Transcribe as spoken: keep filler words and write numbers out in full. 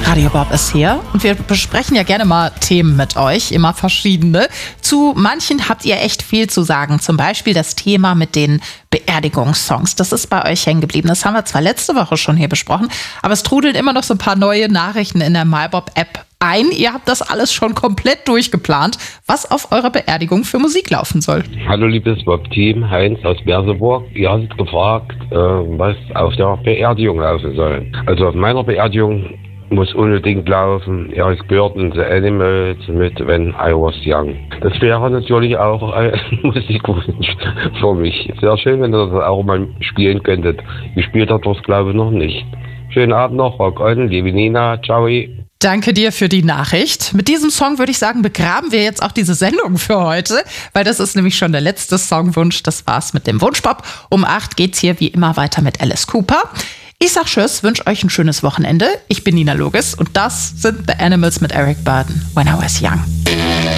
Radio Bob ist hier und wir besprechen ja gerne mal Themen mit euch, immer verschiedene. Zu manchen habt ihr echt viel zu sagen, zum Beispiel das Thema mit den Beerdigungssongs. Das ist bei euch hängen geblieben. Das haben wir zwar letzte Woche schon hier besprochen, aber es trudeln immer noch so ein paar neue Nachrichten in der MyBob-App ein. Ihr habt das alles schon komplett durchgeplant, was auf eurer Beerdigung für Musik laufen soll. Hallo liebes Bob-Team, Heinz aus Berseburg. Ihr habt gefragt, äh, was auf der Beerdigung laufen soll. Also auf meiner Beerdigung muss unbedingt laufen Eric Burdon, The Animals mit When I Was Young. Das wäre natürlich auch ein Musikwunsch für mich. Sehr schön, wenn ihr das auch mal spielen könntet. Gespielt habt ihr es, glaube ich, noch nicht. Schönen Abend noch, Rock on, liebe Nina, ciao. Danke dir für die Nachricht. Mit diesem Song würde ich sagen, begraben wir jetzt auch diese Sendung für heute, weil das ist nämlich schon der letzte Songwunsch. Das war's mit dem Wunschpop. Um acht geht's hier wie immer weiter mit Alice Cooper. Ich sag Tschüss, wünsche euch ein schönes Wochenende. Ich bin Nina Logis und das sind The Animals mit Eric Burdon, When I Was Young.